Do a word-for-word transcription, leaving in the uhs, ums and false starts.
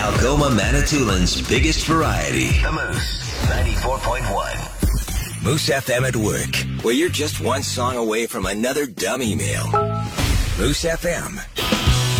Algoma Manitoulин's biggest variety. The Moose, ninety-four point one. Moose F M at work, where you're just one song away from another dumb email. Moose F M.